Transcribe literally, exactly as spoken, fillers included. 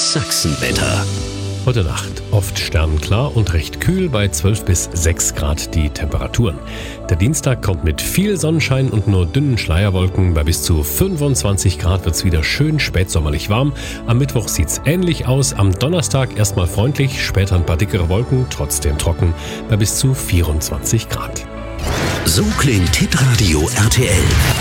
Das Sachsenwetter. Heute Nacht oft sternklar und recht kühl bei zwölf bis sechs Grad die Temperaturen. Der Dienstag kommt mit viel Sonnenschein und nur dünnen Schleierwolken. Bei bis zu fünfundzwanzig Grad wird es wieder schön spätsommerlich warm. Am Mittwoch sieht's ähnlich aus. Am Donnerstag erstmal freundlich, später ein paar dickere Wolken, trotzdem trocken bei bis zu vierundzwanzig Grad. So klingt Hitradio R T L.